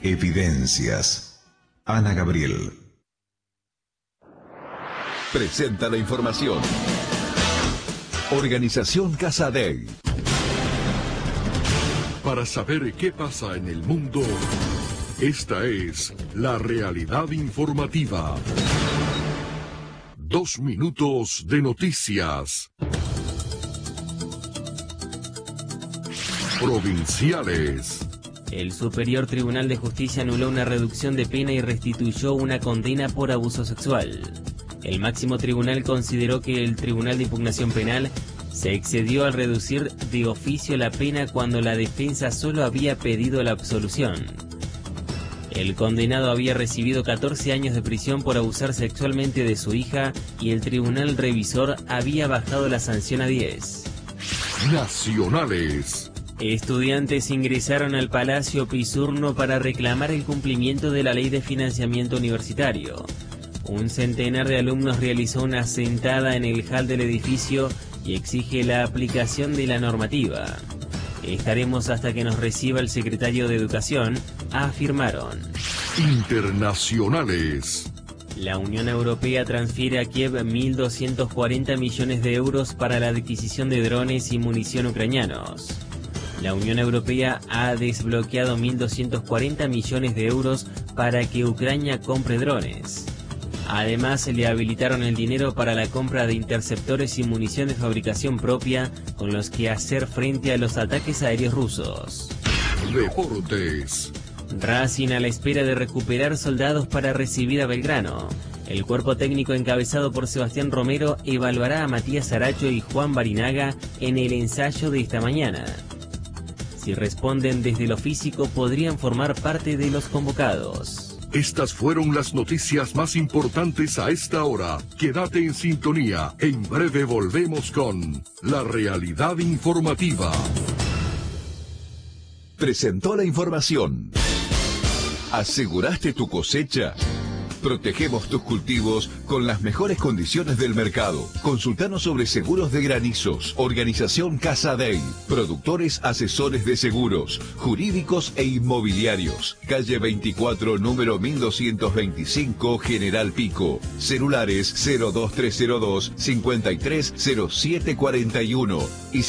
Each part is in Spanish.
Evidencias. Ana Gabriel. Presenta la información. Organización Casadei. Para saber qué pasa en el mundo, esta es la realidad informativa. 2 minutos de noticias. Provinciales. El Superior Tribunal de Justicia anuló una reducción de pena y restituyó una condena por abuso sexual. El máximo tribunal consideró que el Tribunal de Impugnación Penal se excedió al reducir de oficio la pena cuando la defensa solo había pedido la absolución. El condenado había recibido 14 años de prisión por abusar sexualmente de su hija y el tribunal revisor había bajado la sanción a 10. Nacionales. Estudiantes ingresaron al Palacio Pisurno para reclamar el cumplimiento de la Ley de Financiamiento Universitario. Un centenar de alumnos realizó una sentada en el hall del edificio y exige la aplicación de la normativa. Estaremos hasta que nos reciba el secretario de Educación, afirmaron. Internacionales. La Unión Europea transfiere a Kiev 1.240 millones de euros para la adquisición de drones y munición ucranianos. La Unión Europea ha desbloqueado 1.240 millones de euros para que Ucrania compre drones. Además, le habilitaron el dinero para la compra de interceptores y munición de fabricación propia con los que hacer frente a los ataques aéreos rusos. Deportes. Racing a la espera de recuperar soldados para recibir a Belgrano. El cuerpo técnico encabezado por Sebastián Romero evaluará a Matías Aracho y Juan Barinaga en el ensayo de esta mañana. Si responden desde lo físico, podrían formar parte de los convocados. Estas fueron las noticias más importantes a esta hora. Quédate en sintonía. En breve volvemos con la realidad informativa. Presentó la información. ¿Aseguraste tu cosecha? Protegemos tus cultivos con las mejores condiciones del mercado. Consultanos sobre seguros de granizos. Organización Casadei. Productores asesores de seguros, jurídicos e inmobiliarios. Calle 24, número 1225, General Pico. Celulares 02302 530741 y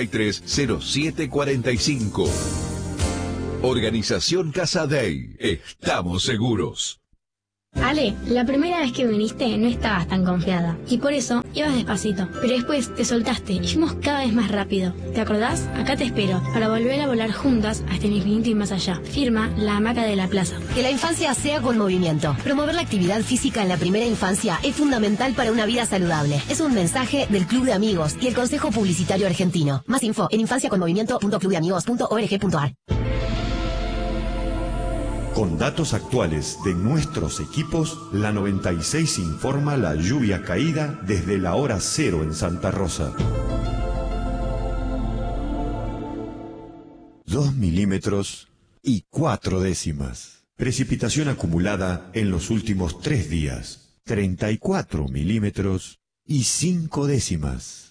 530745. Organización Casadei. Estamos seguros. Ale, la primera vez que viniste no estabas tan confiada y por eso ibas despacito, pero después te soltaste y fuimos cada vez más rápido. ¿Te acordás? Acá te espero para volver a volar juntas hasta el infinito y más allá. Firma La Hamaca de la Plaza. Que la infancia sea con movimiento. Promover la actividad física en la primera infancia es fundamental para una vida saludable. Es un mensaje del Club de Amigos y el Consejo Publicitario Argentino. Más info en infanciaconmovimiento.clubdeamigos.org.ar. Con datos actuales de nuestros equipos, la 96 informa la lluvia caída desde la hora 0 en Santa Rosa. 2 milímetros y 4 décimas. Precipitación acumulada en los últimos 3 días. 34 milímetros y 5 décimas.